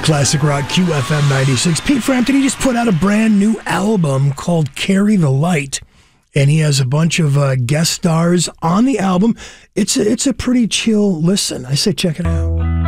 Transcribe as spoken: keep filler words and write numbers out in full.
Classic Rock Q F M ninety-six. Pete Frampton, he just put out a brand new album called Carry the Light, and he has a bunch of uh, guest stars on the album. It's a, it's a pretty chill listen. I say check it out.